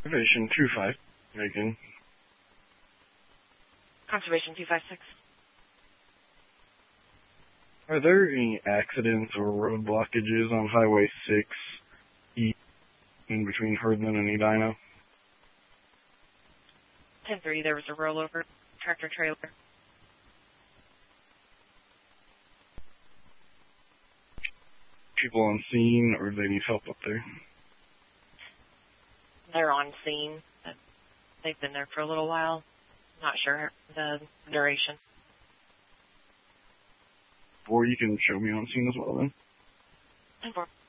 Conservation 2-5. Making. Conservation 256. Are there any accidents or road blockages on Highway 6 east in between Herdman and Edina? 10-3, there was a rollover tractor trailer. People on scene, or do they need help up there? They're on scene. They've been there for a little while. Not sure the duration. Or you can show me on scene as well then. 10-4.